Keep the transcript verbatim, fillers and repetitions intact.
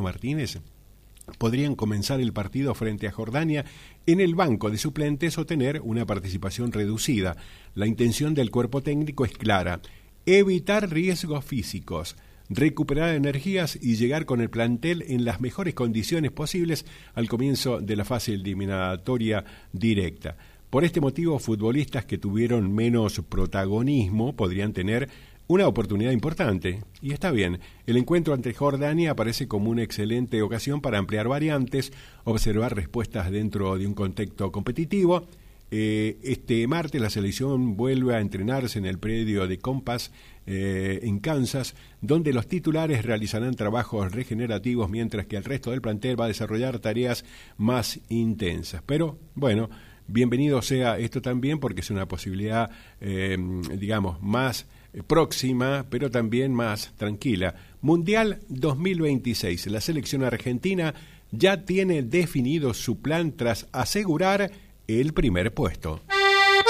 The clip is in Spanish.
Martínez podrían comenzar el partido frente a Jordania en el banco de suplentes o tener una participación reducida. La intención del cuerpo técnico es clara: evitar riesgos físicos, recuperar energías y llegar con el plantel en las mejores condiciones posibles al comienzo de la fase eliminatoria directa. Por este motivo, futbolistas que tuvieron menos protagonismo podrían tener una oportunidad importante, y está bien. El encuentro ante Jordania aparece como una excelente ocasión para ampliar variantes, observar respuestas dentro de un contexto competitivo. Eh, este martes la selección vuelve a entrenarse en el predio de Compass eh, en Kansas, donde los titulares realizarán trabajos regenerativos mientras que el resto del plantel va a desarrollar tareas más intensas. Pero bueno, bienvenido sea esto también, porque es una posibilidad, eh, digamos, más próxima, pero también más tranquila. Mundial dos mil veintiséis. La selección argentina ya tiene definido su plan tras asegurar el primer puesto.